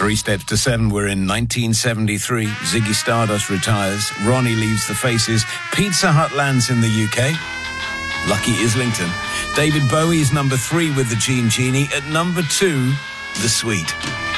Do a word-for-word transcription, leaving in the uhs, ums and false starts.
Three steps to seven. We're in nineteen seventy-three. Ziggy Stardust retires. Ronnie leaves the Faces. Pizza Hut lands in the U K. Lucky Islington. David Bowie's number three with the Gene Genie. At number two, The Sweet.